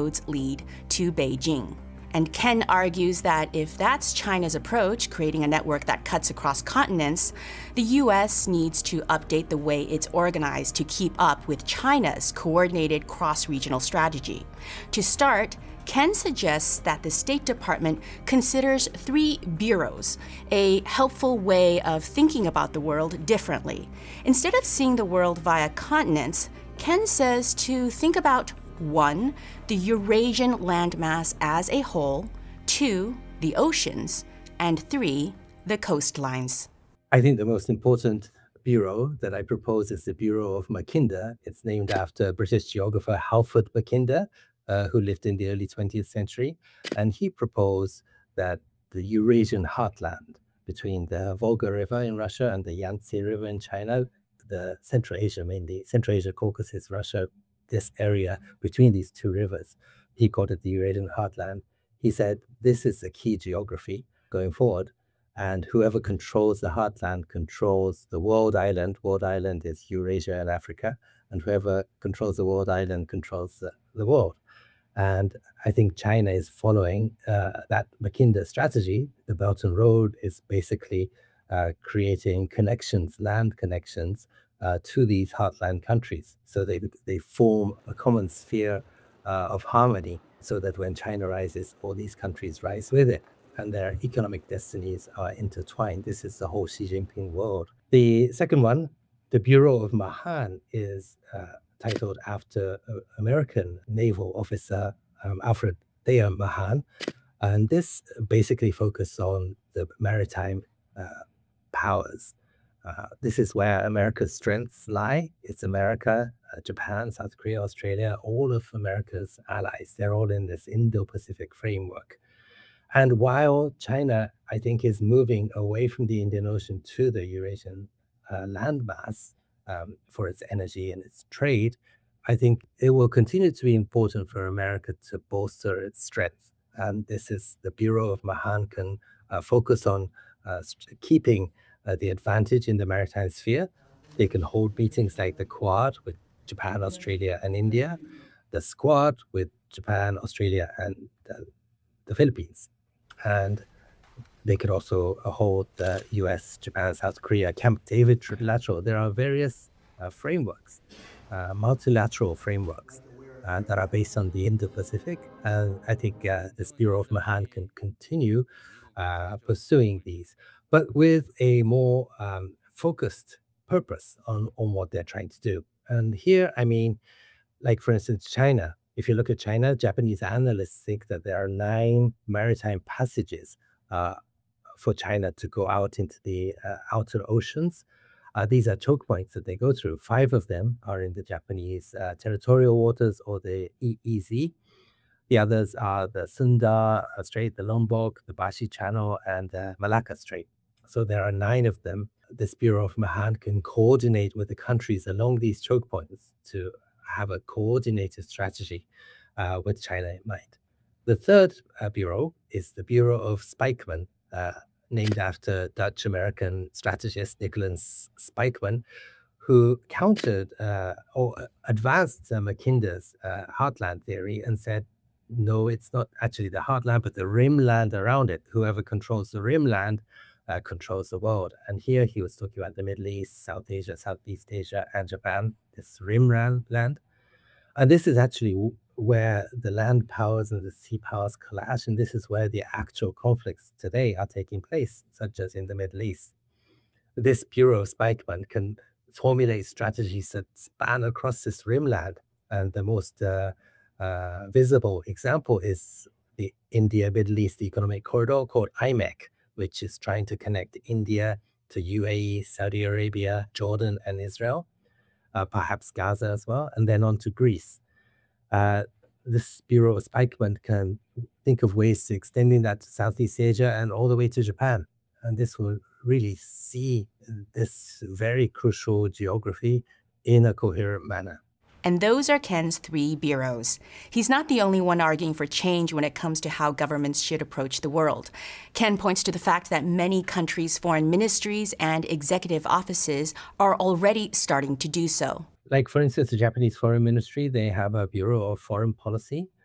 roads lead to Beijing. And Ken argues that if that's China's approach, creating a network that cuts across continents, the U.S. needs to update the way it's organized to keep up with China's coordinated cross-regional strategy. To start, Ken suggests that the State Department considers 3 bureaus, a helpful way of thinking about the world differently. Instead of seeing the world via continents, Ken says to think about 1, the Eurasian landmass as a whole, 2, the oceans, and 3, the coastlines. I think the most important bureau that I propose is the Bureau of Mackinder. It's named after British geographer Halford Mackinder, who lived in the early 20th century. And he proposed that the Eurasian heartland between the Volga River in Russia and the Yangtze River in China, the Central Asia mainly, Central Asia, Caucasus, Russia, this area between these 2 rivers. He called it the Eurasian heartland. He said, this is the key geography going forward. And whoever controls the heartland controls the world island. World island is Eurasia and Africa. And whoever controls the world island controls the world. And I think China is following that Mackinder strategy. The Belt and Road is basically creating connections, land connections, to these heartland countries. So they form a common sphere of harmony so that when China rises, all these countries rise with it and their economic destinies are intertwined. This is the whole Xi Jinping world. The second one, the Bureau of Mahan, is titled after American naval officer Alfred Thayer Mahan. And this basically focuses on the maritime powers. This is where America's strengths lie. It's America, Japan, South Korea, Australia, all of America's allies. They're all in this Indo-Pacific framework. And while China, I think, is moving away from the Indian Ocean to the Eurasian landmass for its energy and its trade, I think it will continue to be important for America to bolster its strength. And this is the Bureau of Mahan can focus on keeping the advantage in the maritime sphere. They can hold meetings like the Quad with Japan, Australia, and India, the Squad with Japan, Australia, and the Philippines. And they could also hold the US, Japan, South Korea, Camp David trilateral. There are various frameworks, multilateral frameworks that are based on the Indo-Pacific. And I think this Bureau of Mahan can continue pursuing these, but with a more focused purpose on what they're trying to do. And here, I mean, like for instance, China. If you look at China, Japanese analysts think that there are 9 maritime passages for China to go out into the outer oceans. These are choke points that they go through. 5 of them are in the Japanese territorial waters, or the EEZ. The others are the Sunda Strait, the Lombok, the Bashi Channel, and the Malacca Strait. So there are 9 of them. This Bureau of Mahan can coordinate with the countries along these choke points to have a coordinated strategy with China in mind. The third bureau is the Bureau of Spykman, named after Dutch-American strategist Nicholas Spykman, who countered or advanced Mackinder's heartland theory and said, no, it's not actually the heartland, but the rimland around it. Whoever controls the rimland controls the world. And here he was talking about the Middle East, South Asia, Southeast Asia, and Japan, this rimland land. And this is actually where the land powers and the sea powers clash. And this is where the actual conflicts today are taking place, such as in the Middle East. This Bureau of Spykman can formulate strategies that span across this rimland. And the most visible example is the India-Middle East Economic Corridor called IMEC, which is trying to connect India to UAE, Saudi Arabia, Jordan, and Israel, perhaps Gaza as well, and then on to Greece. This Bureau of Spykman can think of ways to extending that to Southeast Asia and all the way to Japan. And this will really see this very crucial geography in a coherent manner. And those are Ken's 3 bureaus. He's not the only one arguing for change when it comes to how governments should approach the world. Ken points to the fact that many countries' foreign ministries and executive offices are already starting to do so. Like, for instance, the Japanese Foreign Ministry, they have a Bureau of Foreign Policy.